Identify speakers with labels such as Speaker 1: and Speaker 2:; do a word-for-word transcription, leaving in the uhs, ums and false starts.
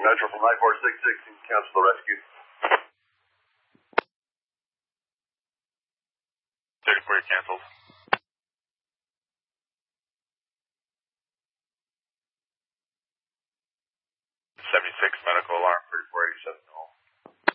Speaker 1: Metro from nine four six six, cancel the rescue.
Speaker 2: thirty-four canceled. seventy-six medical alarm, thirty-four eighty-seven.